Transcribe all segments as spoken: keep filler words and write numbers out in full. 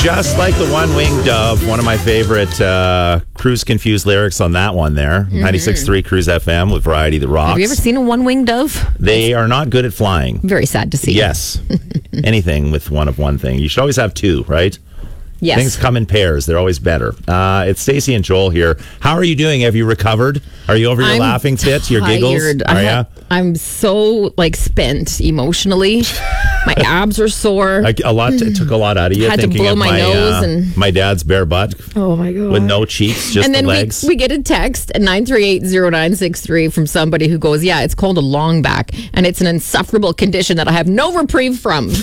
Just like the one-winged dove, one of my favorite uh, Cruise Confused lyrics on that one there. Mm-hmm. ninety-six point three Cruise F M with Variety That Rocks. Have you ever seen a one-winged dove? They are not good at flying. Very sad to see. Yes. Anything with one of one thing. You should always have two, right? Yes. Things come in pairs. They're always better. Uh, it's Stacey and Joel here. How are you doing? Have you recovered? Are you over your I'm laughing fit, your giggles? I'm, Are ya? I'm so like spent emotionally. My abs are sore. I, a lot. It took a lot out of you. Had to thinking blow of my my nose uh, and- my dad's bare butt Oh my god. with no cheeks, just and then the legs. we, we get a text at nine three eight zero nine six three from somebody who goes, yeah, it's called a long back, and it's an insufferable condition that I have no reprieve from.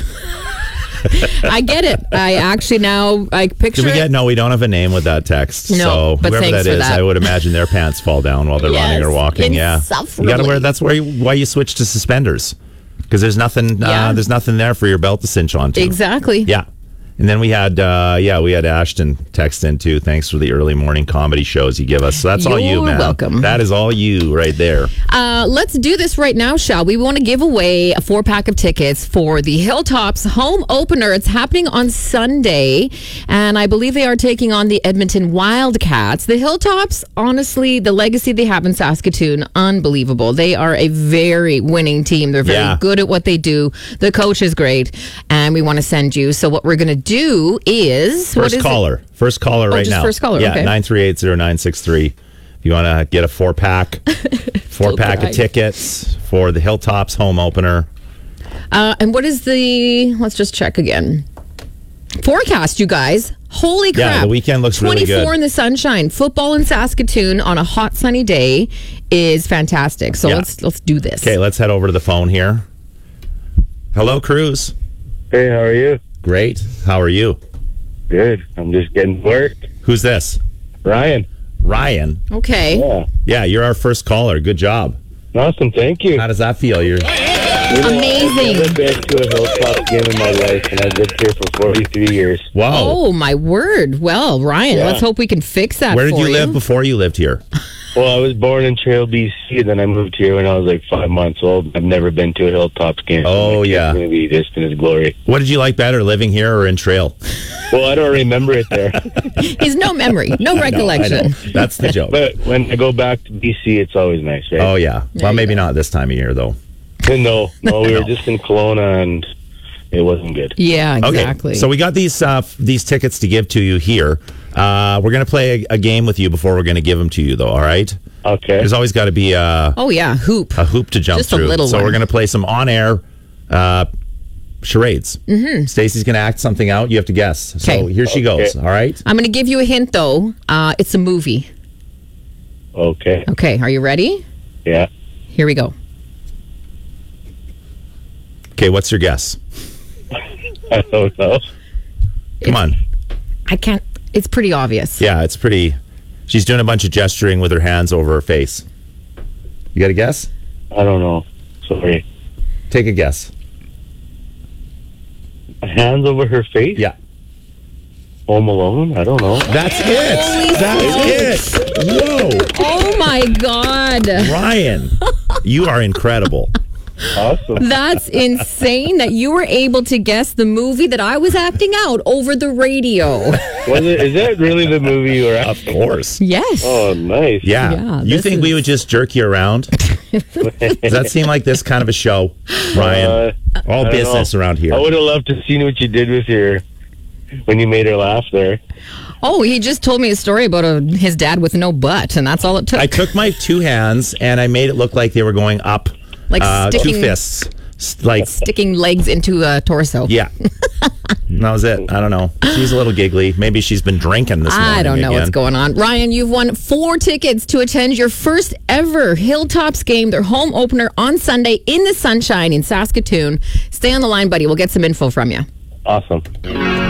I get it. I actually now I picture Did we get? it. No, we don't have a name with that text. No, so but whoever thanks that for is, that. I would imagine their pants fall down while they're Yes, running or walking. Yeah, you insufferably. got to wear. That's where you, why you switch to suspenders, because there's nothing. Yeah. Uh, there's nothing there for your belt to cinch onto. Exactly. Yeah. And then we had, uh, yeah, we had Ashton text in too. Thanks for the early morning comedy shows you give us. So that's all you, You're man. welcome. That is all you right there. Uh, let's do this right now, shall we? We want to give away a four pack of tickets for the Hilltops home opener. It's happening on Sunday, and I believe they are taking on the Edmonton Wildcats. The Hilltops, honestly, the legacy they have in Saskatoon, unbelievable. They are a very winning team. They're very Yeah. good at what they do. The coach is great, and we want to send you. So what we're going to do is what First is it? caller. First caller Oh, right just now. first caller, Yeah, okay. nine three eight zero nine six three. If you want to get a four pack, four pack crying. of tickets for the Hilltops home opener. Uh, and what is the? Let's just check again. Forecast, you guys. Holy crap. Yeah, the weekend looks really good. twenty-four in the sunshine. Football in Saskatoon on a hot sunny day is fantastic. So Yeah. let's let's do this. Okay, let's head over to the phone here. Hello, Cruz. Hey, how are you? Great. How are you? Good. I'm just getting work. Who's this? Ryan. Ryan. Okay. Yeah. Yeah, you're our first caller. Good job. Awesome. Thank you. How does that feel? You're Amazing. I've never been to a Hilltop game in my life, and I've lived here for forty-three years. wow. Oh my word. Well, Ryan, Yeah. let's hope we can fix that. Where did for you live before you lived here? Well, I was born in Trail, B C, and then I moved here when I was like five months old. I've never been to a Hilltops game. Oh, yeah. It's going to be just in its glory. What did you like better, living here or in Trail? Well, I don't remember it there. He's no memory, no I recollection. know. That's the joke. But when I go back to B C, it's always nice, right? Oh, yeah. Well, you maybe go. not this time of year, though. No, no, we were just in Kelowna, and it wasn't good. Yeah, exactly. Okay, so we got these uh, f- these tickets to give to you here. Uh, we're going to play a, a game with you before we're going to give them to you, though, all right? Okay. There's always got to be a, oh yeah, hoop. a hoop to jump Just a through. little so one. we're going to play some on-air uh, charades. Mm-hmm. Stacey's going to act something out. You have to guess. So Okay. here she goes, all right? I'm going to give you a hint though. Uh, it's a movie. Okay. Okay, are you ready? Yeah. Here we go. Okay, what's your guess? I don't know. Come on. I can't. It's pretty obvious. Yeah, it's pretty... She's doing a bunch of gesturing with her hands over her face. You got a guess? I don't know. Sorry. Take a guess. Hands over her face? Yeah. Home Alone? I don't know. That's it. Holy That's it. Whoa. Oh my God. Ryan, you are incredible. Awesome. That's insane that you were able to guess the movie that I was acting out over the radio. Was it, is that really the movie you were at? Of course. Yes. Oh, nice. Yeah. Yeah, you this think we is- would just jerk you around? Does that seem like this kind of a show, Ryan? Uh, All I don't business know. around here. I would have loved to seen what you did with your, when you made her laugh there. Oh, he just told me a story about a, his dad with no butt, and that's all it took. I took my two hands and I made it look like they were going up, Like uh, two sticking- fists. S- Like, Sticking legs into a torso. yeah. And that was it. I don't know. She's a little giggly. Maybe she's been drinking this morning I don't know again. what's going on. Ryan, you've won four tickets to attend your first ever Hilltops game, their home opener on Sunday in the sunshine in Saskatoon. Stay on the line, buddy. We'll get some info from you. Awesome.